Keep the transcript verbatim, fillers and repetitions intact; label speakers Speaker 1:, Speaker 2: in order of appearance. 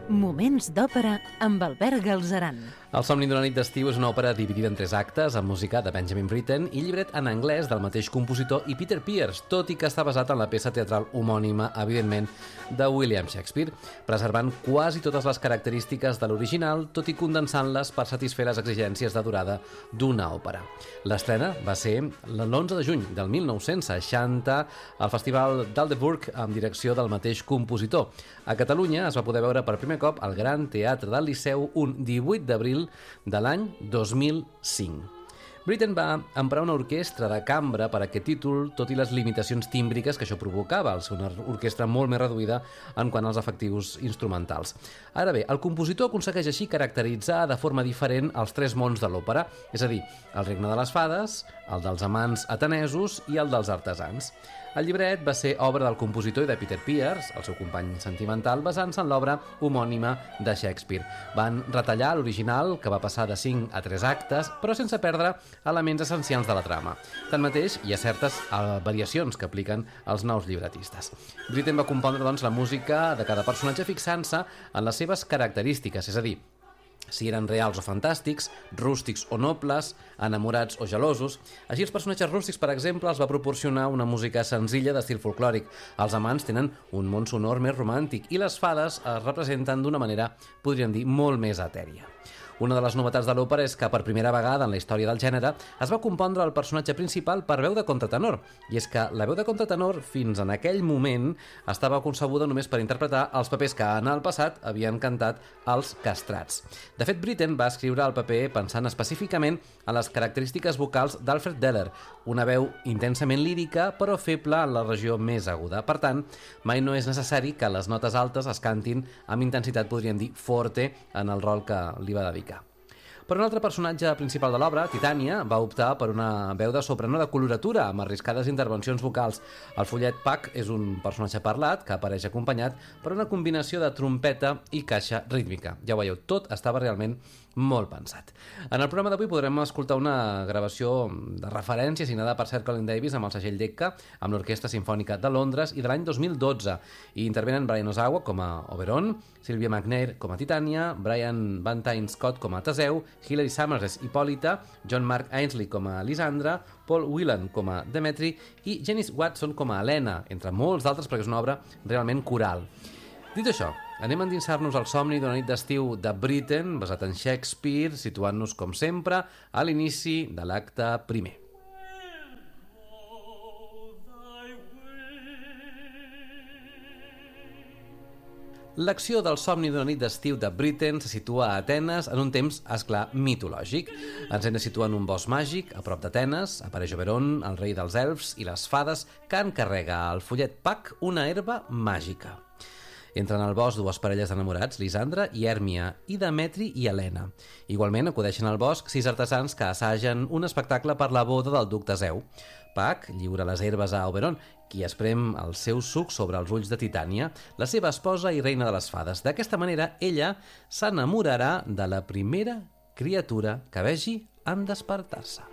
Speaker 1: Moments d'òpera amb Albert Galzeran.
Speaker 2: El somni d'una nit d'estiu és una òpera dividida en tres actes, amb música de Benjamin Britten i llibret en anglès del mateix compositor i Peter Pears, tot i que està basat en la peça teatral homònima, evidentment, de William Shakespeare, preservant quasi totes les característiques de l'original, tot i condensant-les per satisfer les exigències de durada d'una òpera. L'estrena va ser l'onze de juny del mil nou-cents seixanta al Festival d'Aldeburgh amb direcció del mateix compositor. A Catalunya es va poder veure per primer cop al Gran Teatre del Liceu un divuit d'abril de l'any dos mil cinc. Britten va emprar una orquestra de cambra per a aquest títol, tot i les limitacions tímbriques que això provocava, al ser una orquestra molt més reduïda en quant als efectius instrumentals. Ara bé, el compositor aconsegueix així caracteritzar de forma diferent els tres mons de l'òpera, és a dir, el regne de les fades, el dels amants atenesos i el dels artesans. El llibret va ser obra del compositor i de Peter Pears, el seu company sentimental, basant-se en l'obra homònima de Shakespeare. Van retallar l'original, que va passar de cinc a tres actes, però sense perdre elements essencials de la trama. Tanmateix, hi ha certes uh, variacions que apliquen els nous llibretistes. Britten va compondre, doncs, la música de cada personatge fixant-se en les seves característiques, és a dir, si eren reals o fantàstics, rústics o nobles, enamorats o gelosos. Així, els personatges rústics, per exemple, els va proporcionar una música senzilla d'estil folclòric. Els amants tenen un món sonor més romàntic i les fades es representen d'una manera, podríem dir, molt més etèria. Una de les novetats de l'òpera és que per primera vegada en la història del gènere es va compondre el personatge principal per veu de contratenor, i és que la veu de contratenor fins en aquell moment estava concebuda només per interpretar els papers que en el passat havien cantat els castrats. De fet, Britten va escriure el paper pensant específicament en les característiques vocals d'Alfred Deller, una veu intensament lírica però feble en la regió més aguda. Per tant, mai no és necessari que les notes altes es cantin amb intensitat, podríem dir, forte, en el rol que li va dedicar. Per un altre personatge principal de l'obra, Titània, va optar per una veu de soprano de coloratura amb arriscades intervencions vocals. El follet Puck és un personatge parlat que apareix acompanyat per una combinació de trompeta i caixa rítmica. Ja ho veieu, tot estava realment molt pensat. En el programa d'avui podrem escoltar una gravació de referència signada per Sir Colin Davis amb el segell Decca, amb l'Orquestra Simfònica de Londres i de l'any dos mil dotze. I intervenen Brian Ozawa com a Oberon, Sylvia McNair com a Titània, Brian Bantaine Scott com a Teseu, Hilary Summers és Hipòlita, John Mark Ainsley com a Lisandra, Paul Whelan com a Demetri i Janice Watson com a Helena, entre molts d'altres perquè és una obra realment coral. Dit això, anem a endinsar-nos al somni d'una nit d'estiu de Britten, basat en Shakespeare, situant-nos, com sempre, a l'inici de l'acte primer. L'acció del somni d'una nit d'estiu de Britten se situa a Atenes en un temps, esclar, mitològic. Ens hem de situar en un bosc màgic, a prop d'Atenes, apareix Oberon, el rei dels elfs i les fades, que encarrega al follet Puck una herba màgica. Entren al bosc dues parelles d'enamorats, Lisandra i Hèrmia, i Demetri i Helena. Igualment acudeixen al bosc sis artesans que assagen un espectacle per la boda del duc Teseu. Puck lliura les herbes a Oberon, qui esprem el seu suc sobre els ulls de Titània, la seva esposa i reina de les fades. D'aquesta manera, ella s'enamorarà de la primera criatura que vegi en despertar-se.